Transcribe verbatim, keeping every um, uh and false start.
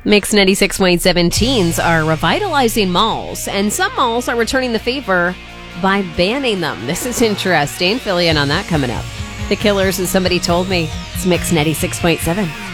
Mix ninety-six point seven teens are revitalizing malls, and some malls are returning the favor by banning them. This is interesting. Fill you in on that coming up. The Killers and Somebody Told Me. It's Mix ninety-six point seven.